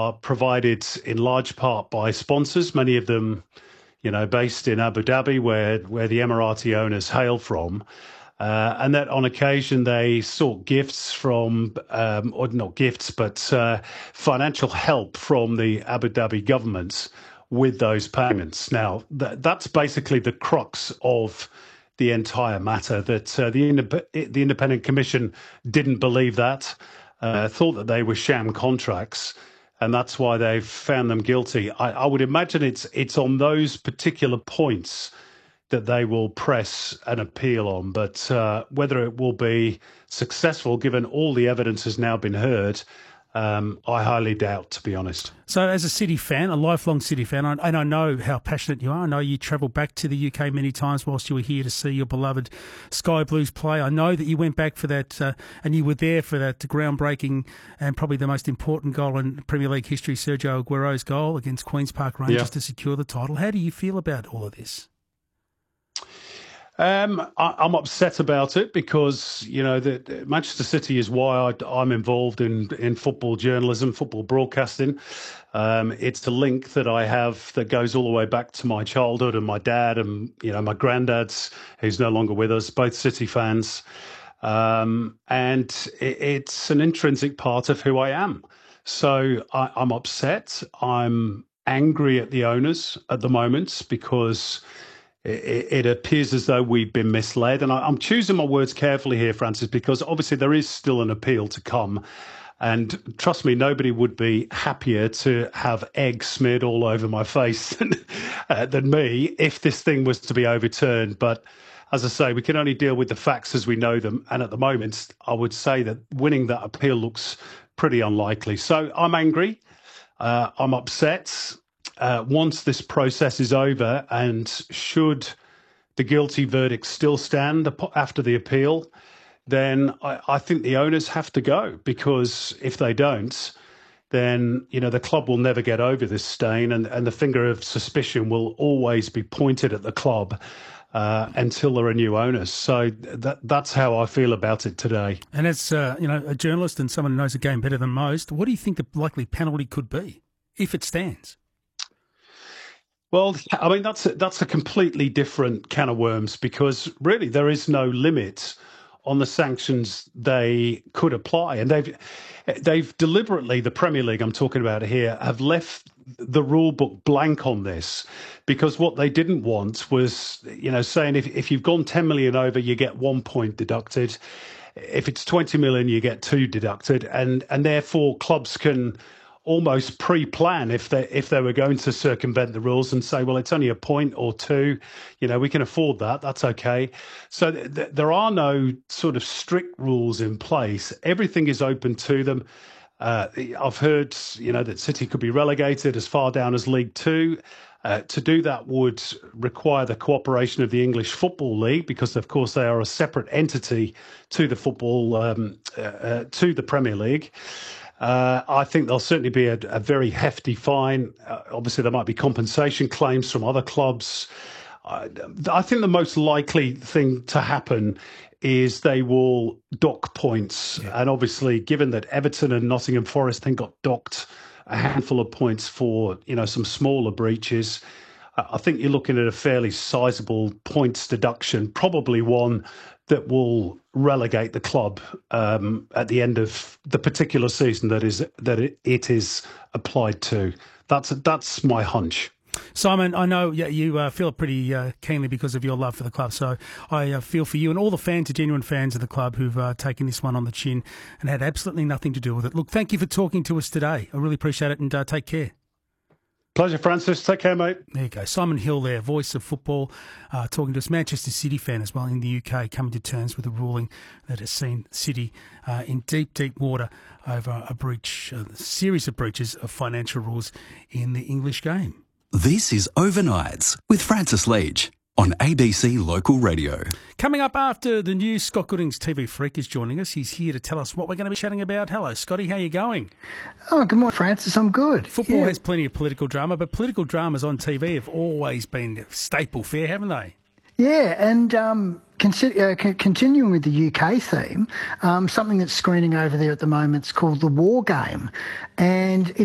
are provided in large part by sponsors, many of them, based in Abu Dhabi, where the Emirati owners hail from. And that on occasion they sought gifts from, or not gifts, but financial help from the Abu Dhabi governments with those payments. Now, that's basically the crux of the entire matter, that the Independent Commission didn't believe that, thought that they were sham contracts, and that's why they've found them guilty. I would imagine it's on those particular points that they will press an appeal on, but whether it will be successful, given all the evidence has now been heard, I highly doubt, to be honest. So as a City fan, a lifelong City fan, and I know how passionate you are, I know you travelled back to the UK many times whilst you were here to see your beloved Sky Blues play. I know that you went back for that, and you were there for that groundbreaking and probably the most important goal in Premier League history, Sergio Aguero's goal against Queen's Park Rangers to secure the title. How do you feel about all of this? I'm upset about it because, Manchester City is why I'm involved in football journalism, football broadcasting. It's a link that I have that goes all the way back to my childhood, and my dad and, my granddad's, who's no longer with us, both City fans. And it's an intrinsic part of who I am. So I'm upset. I'm angry at the owners at the moment because it appears as though we've been misled. And I'm choosing my words carefully here, Francis, because obviously there is still an appeal to come. And trust me, nobody would be happier to have egg smeared all over my face than me if this thing was to be overturned. But as I say, we can only deal with the facts as we know them. And at the moment, I would say that winning that appeal looks pretty unlikely. So I'm angry. I'm upset. Once this process is over, and should the guilty verdict still stand after the appeal, then I think the owners have to go, because if they don't, then, the club will never get over this stain, and the finger of suspicion will always be pointed at the club until there are new owners. So that's how I feel about it today. And as, a journalist and someone who knows the game better than most, what do you think the likely penalty could be if it stands? Well, I mean, that's a completely different can of worms, because really there is no limit on the sanctions they could apply. And they've deliberately, the Premier League I'm talking about here, have left the rule book blank on this, because what they didn't want was, saying if you've gone 10 million over, you get 1 point deducted. If it's 20 million, you get 2 deducted. And therefore clubs can almost pre-plan if they were going to circumvent the rules and say, well, it's only 1 point or 2, we can afford that, that's okay. So there are no sort of strict rules in place. Everything is open to them. I've heard, that City could be relegated as far down as League Two. To do that would require the cooperation of the English Football League, because, of course, they are a separate entity to the to the Premier League. I think there'll certainly be a very hefty fine. Obviously, there might be compensation claims from other clubs. I think the most likely thing to happen is they will dock points. Yeah. And obviously, given that Everton and Nottingham Forest then got docked a handful of points for, some smaller breaches, I think you're looking at a fairly sizable points deduction, probably one that will relegate the club at the end of the particular season that it is applied to. That's my hunch. Simon, I know you feel it pretty keenly because of your love for the club, so I feel for you and all the fans, the genuine fans of the club who've taken this one on the chin and had absolutely nothing to do with it. Look, thank you for talking to us today. I really appreciate it, and take care. Pleasure, Francis. Take care, mate. There you go. Simon Hill there, voice of football, talking to us. Manchester City fan as well in the UK, coming to terms with a ruling that has seen City in deep, deep water over a series of breaches of financial rules in the English game. This is Overnights with Francis Leach on ABC Local Radio. Coming up after the news, Scott Gooding's TV Freak is joining us. He's here to tell us what we're going to be chatting about. Hello, Scotty. How you going? Oh, good morning, Francis. I'm good. Football has plenty of political drama, but political dramas on TV have always been staple fare, haven't they? Yeah, and continuing with the UK theme, something that's screening over there at the moment is called The War Game. And